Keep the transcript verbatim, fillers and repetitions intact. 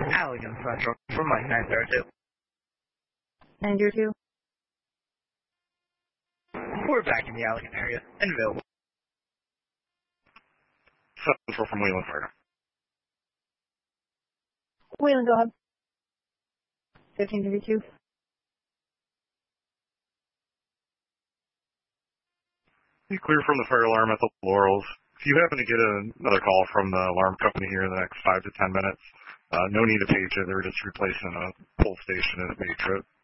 Allegan Central for Mike nine zero two. nine zero two? We're back in the Allegan area and available. Central from Wayland Fire. Wayland, go ahead. fifteen thirty-two. You clear from the fire alarm at the Laurels. If you happen to get another call from the alarm company here in the next five to ten minutes, uh, no need to page it. They're just replacing a pull station at Matro.